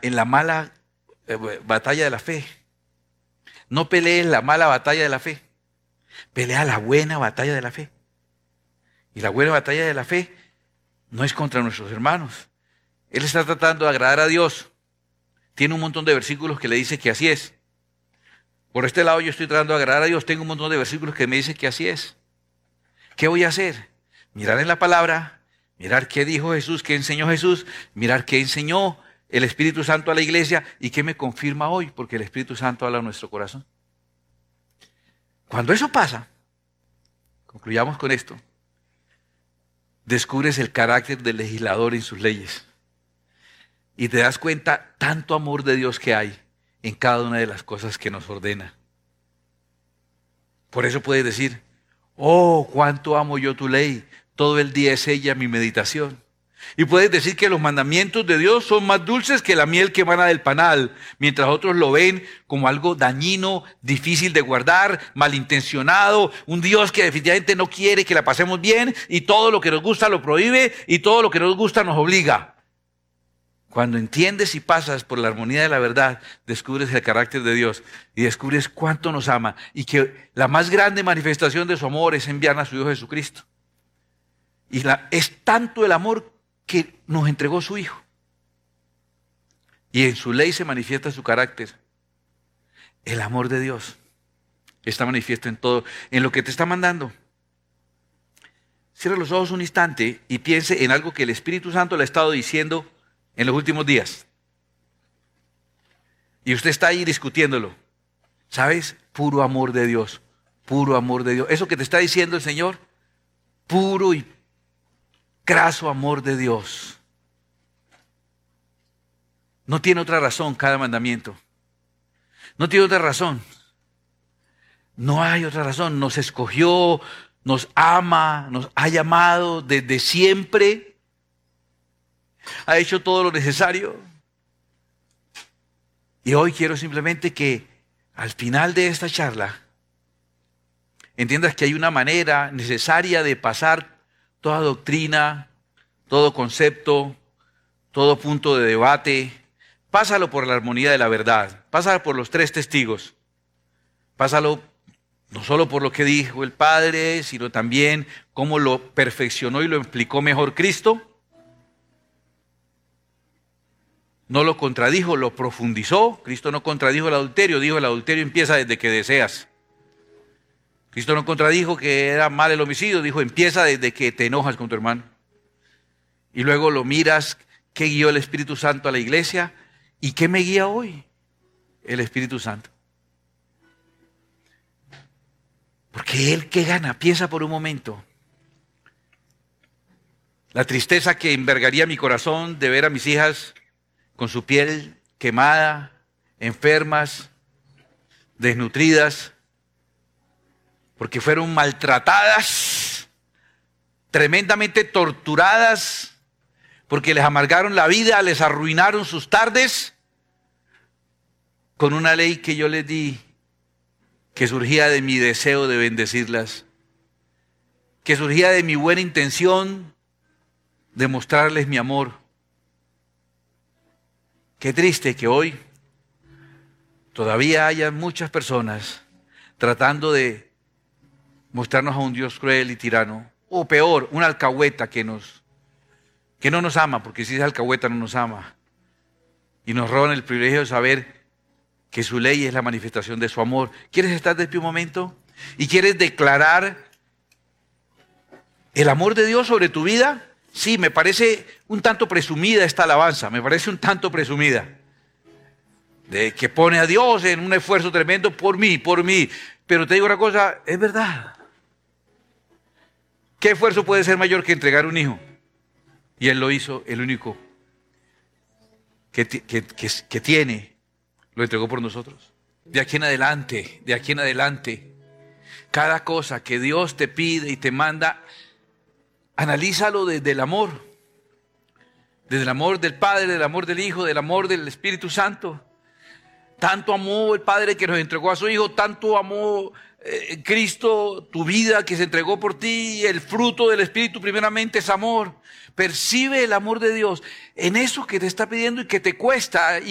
la mala batalla de la fe. No pelees la mala batalla de la fe. Pelea la buena batalla de la fe. Y la buena batalla de la fe no es contra nuestros hermanos. Él está tratando de agradar a Dios. Tiene un montón de versículos que le dice que así es. Por este lado yo estoy tratando de agradar a Dios. Tengo un montón de versículos que me dicen que así es. ¿Qué voy a hacer? Mirar en la palabra, mirar qué dijo Jesús, qué enseñó Jesús, mirar qué enseñó el Espíritu Santo a la iglesia y qué me confirma hoy, porque el Espíritu Santo habla a nuestro corazón. Cuando eso pasa, concluyamos con esto, descubres el carácter del legislador en sus leyes y te das cuenta tanto amor de Dios que hay en cada una de las cosas que nos ordena. Por eso puedes decir, oh, cuánto amo yo tu ley, todo el día es ella mi meditación. Y puedes decir que los mandamientos de Dios son más dulces que la miel que emana del panal, mientras otros lo ven como algo dañino, difícil de guardar, malintencionado, un Dios que definitivamente no quiere que la pasemos bien y todo lo que nos gusta lo prohíbe y todo lo que nos gusta nos obliga. Cuando entiendes y pasas por la armonía de la verdad, descubres el carácter de Dios y descubres cuánto nos ama y que la más grande manifestación de su amor es enviar a su Hijo Jesucristo. Y es tanto el amor que nos entregó su Hijo. Y en su ley se manifiesta su carácter. El amor de Dios está manifiesto en todo, en lo que te está mandando. Cierra los ojos un instante y piense en algo que el Espíritu Santo le ha estado diciendo en los últimos días. Y usted está ahí discutiéndolo. ¿Sabes? Puro amor de Dios. Puro amor de Dios. Eso que te está diciendo el Señor, puro y graso amor de Dios. No tiene otra razón cada mandamiento. No tiene otra razón. No hay otra razón. Nos escogió, nos ama, nos ha llamado desde siempre. Ha hecho todo lo necesario. Y hoy quiero simplemente que al final de esta charla entiendas que hay una manera necesaria de pasar toda doctrina, todo concepto, todo punto de debate. Pásalo por la armonía de la verdad. Pásalo por los tres testigos. Pásalo no solo por lo que dijo el Padre, sino también cómo lo perfeccionó y lo explicó mejor Cristo. No lo contradijo, lo profundizó. Cristo no contradijo el adulterio, dijo el adulterio empieza desde que deseas. Cristo no contradijo que era mal el homicidio, dijo empieza desde que te enojas con tu hermano. Y luego lo miras, ¿qué guió el Espíritu Santo a la iglesia? ¿Y qué me guía hoy? El Espíritu Santo. Porque Él, ¿qué gana? Piensa por un momento. La tristeza que envergaría mi corazón de ver a mis hijas con su piel quemada, enfermas, desnutridas, porque fueron maltratadas, tremendamente torturadas, porque les amargaron la vida, les arruinaron sus tardes, con una ley que yo les di, que surgía de mi deseo de bendecirlas, que surgía de mi buena intención de mostrarles mi amor. Qué triste que hoy todavía haya muchas personas tratando de mostrarnos a un Dios cruel y tirano, o peor, una alcahueta que no nos ama, porque si es alcahueta no nos ama, y nos roban el privilegio de saber que su ley es la manifestación de su amor. ¿Quieres estar de pie un momento? ¿Y quieres declarar el amor de Dios sobre tu vida? Sí, me parece un tanto presumida esta alabanza, me parece un tanto presumida, de que pone a Dios en un esfuerzo tremendo por mí, pero te digo una cosa, es verdad. ¿Qué esfuerzo puede ser mayor que entregar un hijo? Y Él lo hizo, el único que tiene, lo entregó por nosotros. De aquí en adelante, cada cosa que Dios te pide y te manda, analízalo desde el amor del Padre, del amor del Hijo, del amor del Espíritu Santo. Tanto amó el Padre que nos entregó a su Hijo, tanto amó Cristo tu vida que se entregó por ti. El fruto del Espíritu primeramente es amor. Percibe el amor de Dios en eso que te está pidiendo y que te cuesta.